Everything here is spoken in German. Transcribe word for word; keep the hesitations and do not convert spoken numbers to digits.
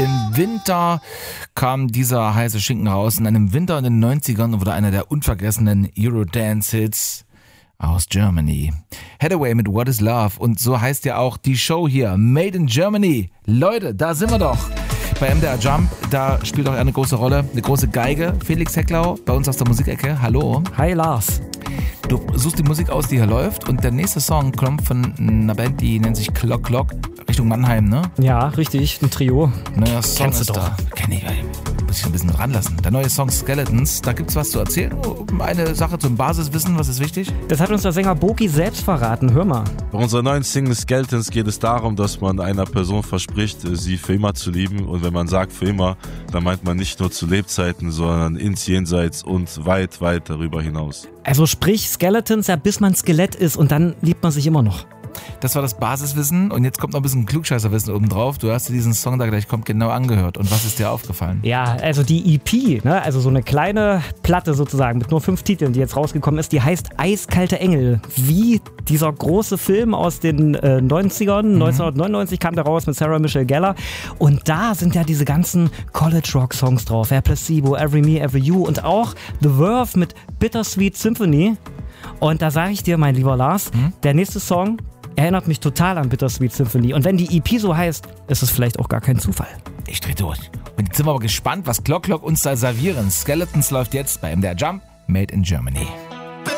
Im Winter kam dieser heiße Schinken raus. In einem Winter in den neunzigern wurde einer der unvergessenen Eurodance-Hits aus Germany. Hathaway mit What is Love. Und so heißt ja auch die Show hier. Made in Germany. Leute, da sind wir doch. Bei M D R Jump, da spielt auch eine große Rolle, eine große Geige. Felix Hecklau, bei uns aus der Musikecke. Hallo. Hi Lars. Du suchst die Musik aus, die hier läuft, und der nächste Song kommt von einer Band, die nennt sich Clock Clock, Richtung Mannheim, ne? Ja, richtig, ein Trio. Neuer Song Kennst ist du doch. da. Kenn ich, muss ich ein bisschen ranlassen. Der neue Song Skeletons, da gibt's was zu erzählen. Eine Sache zum Basiswissen, was ist wichtig? Das hat uns der Sänger Boki selbst verraten, hör mal. Bei unserer neuen Single Skeletons geht es darum, dass man einer Person verspricht, sie für immer zu lieben. Und wenn man sagt für immer, dann meint man nicht nur zu Lebzeiten, sondern ins Jenseits und weit, weit darüber hinaus. Also sprich Skeletons, ja, bis man Skelett ist und dann liebt man sich immer noch. Das war das Basiswissen und jetzt kommt noch ein bisschen Klugscheißerwissen oben drauf. Du hast dir diesen Song da gleich kommt genau angehört. Und was ist dir aufgefallen? Ja, also die E P, ne, also so eine kleine Platte sozusagen mit nur fünf Titeln, die jetzt rausgekommen ist, die heißt Eiskalte Engel. Wie dieser große Film aus den äh, neunzigern, mhm. neunzehnhundertneunundneunzig kam der raus mit Sarah Michelle Gellar. Und da sind ja diese ganzen College-Rock-Songs drauf. Ja, Placebo, Every Me, Every You und auch The Verve mit Bittersweet Symphony. Und da sage ich dir, mein lieber Lars, mhm. der nächste Song erinnert mich total an Bittersweet Symphony. Und wenn die E P so heißt, ist es vielleicht auch gar kein Zufall. Ich dreh durch. Und jetzt sind wir aber gespannt, was Clock Clock uns da servieren. Skeletons läuft jetzt bei M D R Jump, Made in Germany.